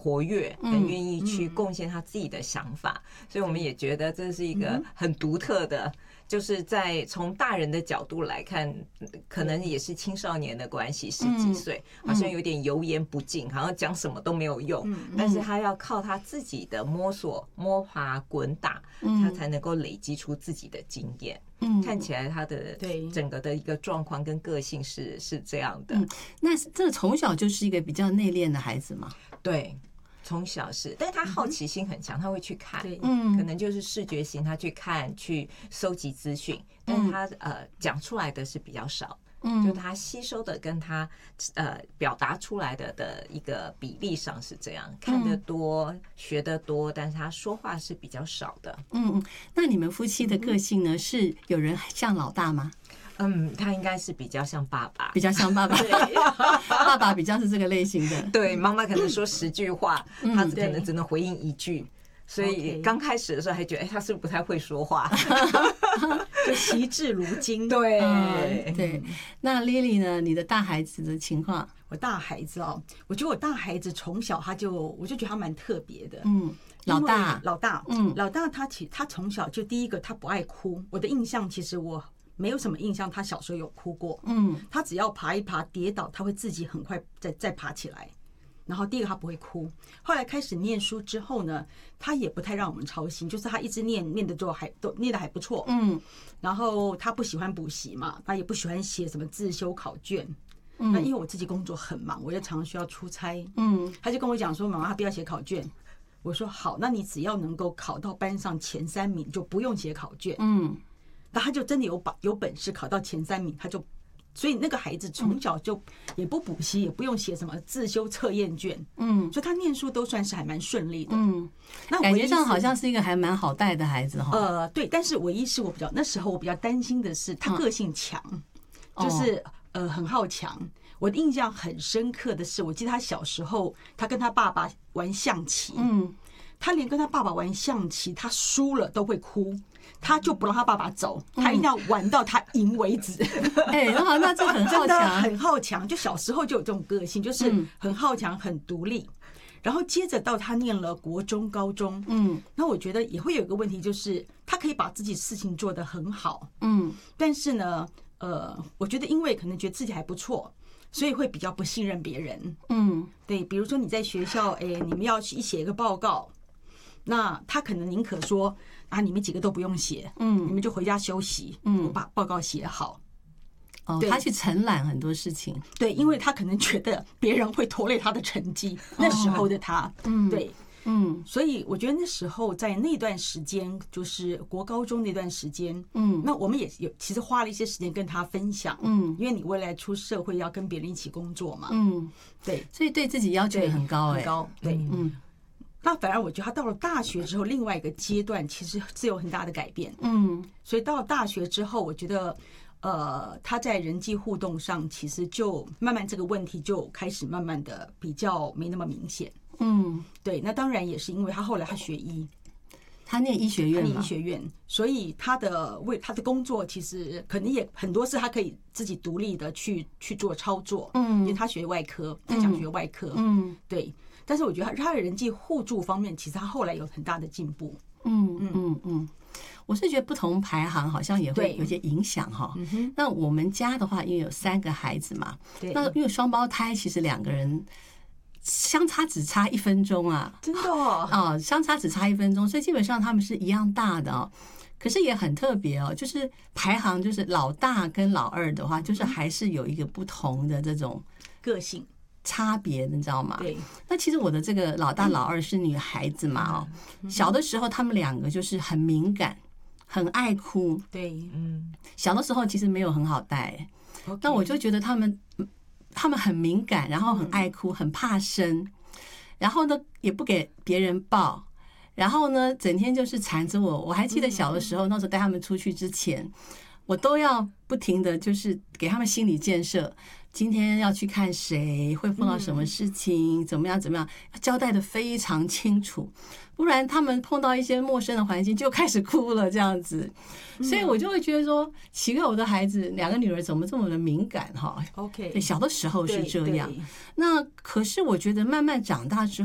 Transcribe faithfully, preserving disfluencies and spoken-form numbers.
活跃，很愿意去贡献他自己的想法，所以我们也觉得这是一个很独特的。就是在从大人的角度来看，可能也是青少年的关系，十几岁好像有点油盐不进，好像讲什么都没有用，但是他要靠他自己的摸索、摸爬滚打，他才能够累积出自己的经验。看起来他的整个的一个状况跟个性是是这样的。 那这个从小就是一个比较内敛的孩子嘛？ 对。从小是，但是他好奇心很强，他会去看， 嗯， 可能就是视觉型，他去看、去收集资讯，但是他呃讲出来的是比较少，嗯，就他吸收的跟他呃表达出来的的一个比例上是这样，看得多、学得多，但是他说话是比较少的。 嗯嗯，那你们夫妻的个性呢？是有人像老大吗？ 嗯，他应该是比较像爸爸， 比较像爸爸，爸爸比较是这个类型的。 对，妈妈可能说十句话，他可能只能回应一句，所以刚开始的时候还觉得，哎，他是不是不太会说话？ 就惜字如金。 对、 嗯、对。那 Lily 呢？你的大孩子的情况？ 我大孩子哦，我觉得我大孩子从小他就，我就觉得他蛮特别的。 嗯，老大， 老大，嗯，老大他其他从小就第一个他不爱哭。我的印象其实我没有什么印象，他小时候有哭过。嗯，他只要爬一爬跌倒，他会自己很快再再爬起来。然后第一个他不会哭，后来开始念书之后呢，他也不太让我们操心，就是他一直念念的都还都念的还不错。嗯，然后他不喜欢补习嘛，他也不喜欢写什么自修考卷。嗯，那因为我自己工作很忙，我就常常需要出差。嗯，他就跟我讲说，妈妈，他不要写考卷。我说好，那你只要能够考到班上前三名，就不用写考卷。嗯。那他就真的有把有本事考到前三名，他就，所以那个孩子从小就也不补习，也不用写什么自修测验卷，嗯，所以他念书都算是还蛮顺利的，嗯， 那感觉上好像是一个还蛮好带的孩子哈。 呃，对，但是唯一是我比较那时候我比较担心的是他个性强，就是呃很好强。我的印象很深刻的是，我记得他小时候他跟他爸爸玩象棋，嗯，他连跟他爸爸玩象棋，他输了都会哭。他就不让他爸爸走，他一定要玩到他赢为止。 哎、嗯，那那这很好强， 很好强。就小时候就有这种个性，就是很好强、很独立。然后接着到他念了国中、高中，嗯，那我觉得也会有一个问题，就是他可以把自己事情做得很好，嗯，但是呢，呃，我觉得因为可能觉得自己还不错，所以会比较不信任别人，嗯，对，比如说你在学校，哎，你们要去写一个报告。那他可能宁可说啊，你们几个都不用写，嗯，你们就回家休息，嗯，我把报告写好。 哦，他去承揽很多事情， 对，因为他可能觉得别人会拖累他的成绩。那时候的他，嗯，对，嗯，所以我觉得那时候在那段时间，就是国高中那段时间，嗯，那我们也有其实花了一些时间跟他分享，嗯，因为你未来出社会要跟别人一起工作嘛，嗯，对， 所以对自己要求也很高， 很高，对，嗯。那反而我觉得他到了大学之后，另外一个阶段其实是有很大的改变。嗯，所以到了大学之后，我觉得，呃，他在人际互动上其实就慢慢这个问题就开始慢慢的比较没那么明显。嗯，对。那当然也是因为他后来他学医， 他念医学院嘛， 念医学院，所以他的为他的工作其实可能也很多是他可以自己独立的去去做操作。嗯，因为他学外科，他想学外科。嗯，对。但是我觉得他的人际互助方面，其实他后来有很大的进步。 嗯嗯嗯嗯，我是觉得不同排行好像也会有些影响哈。那我们家的话，因为有三个孩子嘛，那因为双胞胎，其实两个人相差只差一分钟啊， 真的哦， 哦，相差只差一分钟，所以基本上他们是一样大的哦。可是也很特别哦，就是排行就是老大跟老二的话，就是还是有一个不同的这种个性。 差别你知道吗？ 对。 那其实我的这个老大老二是女孩子嘛，哦，小的时候他们两个就是很敏感，很爱哭。 对，嗯。 小的时候其实没有很好带，那我就觉得他们他们很敏感，然后很爱哭，很怕生，然后呢也不给别人抱，然后呢整天就是缠着我。我还记得小的时候，那时候带他们出去之前，我都要不停的就是给他们心理建设。今天要去看谁，会碰到什么事情，怎么样怎么样，交代的非常清楚，不然他们碰到一些陌生的环境就开始哭了这样子。所以我就会觉得说，奇怪，我的孩子两个女儿怎么这么的敏感哈 ？OK， 小的时候是这样，那可是我觉得慢慢长大之后。